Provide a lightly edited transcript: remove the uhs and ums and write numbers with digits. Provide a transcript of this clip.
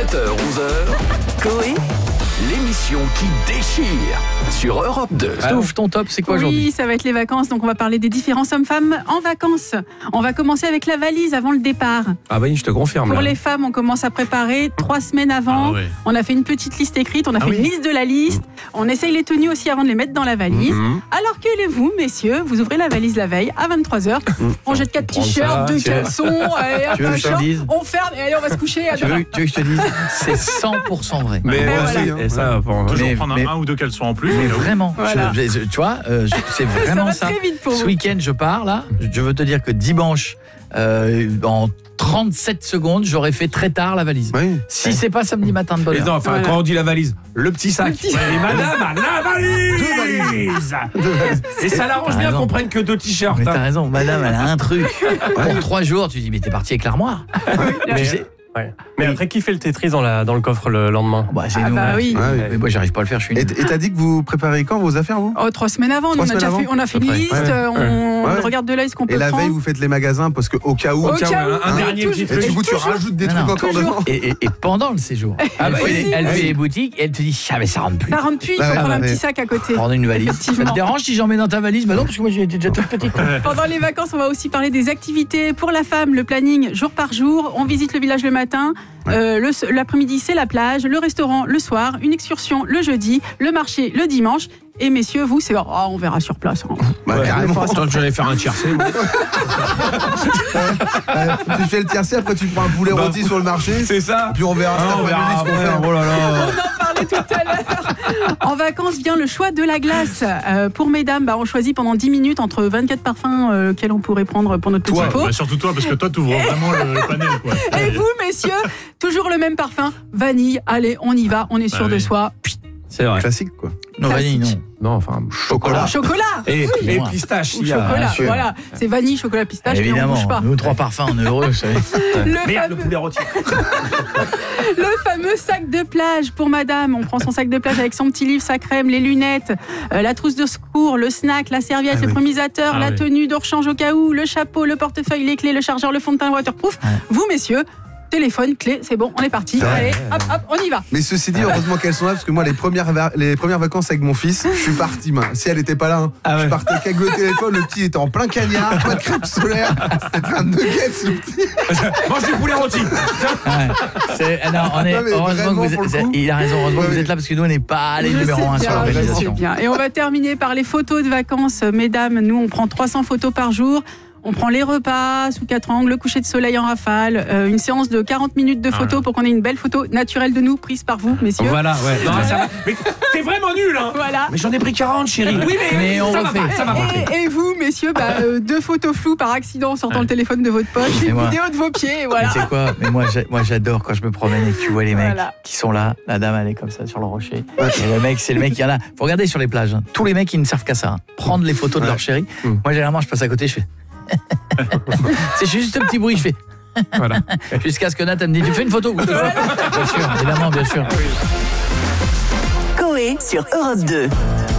7h-11h, Coé, l'émission qui déchire sur Europe 2. Stouff, ton top, c'est quoi aujourd'hui ? Oui, ça va être les vacances, donc on va parler des différents hommes-femmes en vacances. On va commencer avec la valise avant le départ. Ah bah oui, je te confirme. Pour là. les femmes, on commence à préparer 3 semaines avant. Ah ouais. On a fait une petite liste écrite, on a fait une liste de la liste. On essaye les tenues aussi avant de les mettre dans la valise. Alors que vous, messieurs, vous ouvrez la valise la veille à 23h. On jette 4 t-shirts, 2 caleçons, et Tu veux que je te dise ? on ferme et allez, on va se coucher. Tu veux que je te dise ? C'est 100% vrai. Mais moi aussi, aussi, hein. Et ça, bon, Toujours prendre un ou deux caleçons en plus. Mais vraiment, Voilà. tu vois, c'est vraiment ça ça. va très vite pour Ce vous. week-end, je pars là. Je veux te dire que dimanche, en 37 secondes, j'aurais fait très tard la valise. Oui. Si c'est pas samedi matin de bonne Mais heure. non, enfin, Voilà. quand on dit la valise, le petit sac. Le petit sac. Et madame a la valise. Et ça l'arrange T'as bien raison. qu'on prenne que 2 t-shirts. Mais t'as hein. raison, madame, elle a un truc. Pour 3 jours, tu dis, mais t'es parti avec l'armoire. Mais, Tu sais, mais après, qui fait le Tetris dans le coffre le lendemain ? bah, c'est Ah nous. bah oui. Ah oui. Mais moi, j'arrive pas à le faire, je suis Et nul. t'as dit que vous préparez quand vos affaires, vous ? 3 semaines avant, nous, 3 semaines avant on a fait une Après. liste, Ouais. on Ouais. regarde de l'œil ce qu'on peut Et la prendre. veille, vous faites les magasins parce qu'au cas où. Au cas où, un dernier toujours. petit Et truc. du coup, tu Toujours. rajoutes des Non, trucs non. encore Toujours. dedans. Et pendant le séjour, elle bah fait, oui. elle fait les boutiques et elle te dit, ah mais ça rentre plus. Ça rentre plus, il faut Ouais, prendre un ouais. petit sac à côté. Prendre une valise. Ça Effectivement. te dérange si j'en mets dans ta valise ? Bah non, parce que moi j'ai été déjà toute petite. Pendant les vacances, on va aussi parler des activités pour la femme, le planning jour par jour. On visite le village le matin, l'après-midi c'est la plage, le restaurant le soir, une excursion le jeudi, le marché le dimanche. Et messieurs, vous, c'est on verra sur place. Hein. Bah, carrément. Attends, j'allais faire un tiercé. Tu fais le tiercé, après tu prends un poulet Bah, rôti sur le marché. C'est ça. Puis on verra cet On après-midi verra ce qu'on après. fait. Oh là là. On en parlait tout à l'heure. En vacances vient le choix de la glace. Pour mesdames, on choisit pendant 10 minutes entre 24 parfums quels on pourrait prendre pour notre petit Toi, pot. Bah, surtout toi, parce que toi, tu ouvres vraiment le panel. Quoi. Et vous, messieurs, toujours le même parfum, vanille. Allez, on y va, on est sûr Bah de oui. soi. C'est vrai. Classique, quoi. Non, vanille, non. Non, enfin, Chocolat. Chocolat Et Excuse-moi. pistache. ou s'il y a- chocolat, sûr. voilà. C'est vanille, chocolat, pistache, et on Évidemment, bouge pas. nous 3 parfums, on est heureux, vous savez. Merde, le poulet rôti. Le fameux sac de plage pour madame. On prend son sac de plage avec son petit livre, sa crème, les lunettes, la trousse de secours, le snack, la serviette, Ah le oui. promisateur, Ah la oui. tenue de rechange au cas où, le chapeau, le portefeuille, les clés, le chargeur, le fond de teint waterproof. Ouais. Vous, messieurs, téléphone, clé, c'est bon, on est parti. Ouais. Allez, hop, hop, on y va. Mais ceci dit, heureusement qu'elles sont là, parce que moi, les premières vacances avec mon fils, je suis parti, Si elle était pas là, je partais qu'avec le téléphone, le petit était en plein cagnard, pas de crêpes solaire, c'était un nugget, ce petit. Mange du poulet rôti. Non, on est, Non, mais heureusement vraiment, que pour le coup. il a raison, heureusement que Ouais, vous oui. êtes là parce que nous on n'est pas les Je numéro sais 1 sur bien, je sais l'organisation. bien. Et on va terminer par les photos de vacances. Mesdames, nous, on prend 300 photos par jour. On prend les repas sous 4 angles, le coucher de soleil en rafale, une séance de 40 minutes de photos pour qu'on ait une belle photo naturelle de nous, prise par vous, messieurs. Voilà, ouais. Non, ça va. Mais t'es vraiment nul, hein. Voilà. Mais j'en ai pris 40, chérie. Oui, Mais on ça va refait. pas, ça va pas. Et vous, messieurs, 2 photos floues par accident en sortant le téléphone de votre poche, Et une moi. vidéo de vos pieds, et Mais voilà. tu sais quoi? Mais moi j'adore quand je me promène et que tu vois les mecs Voilà. qui sont là, la dame elle est comme ça sur le rocher. Et le mec, c'est le mec, il y en a. Faut regarder sur les plages, hein. Tous les mecs ils ne servent qu'à ça, hein. Prendre les photos de leur chérie. Moi généralement je passe à côté, je fais c'est juste ce petit bruit, je fais Voilà. jusqu'à ce que Nathan me dit tu fais une photo. Bien sûr, évidemment, bien sûr. Coé sur Europe 2.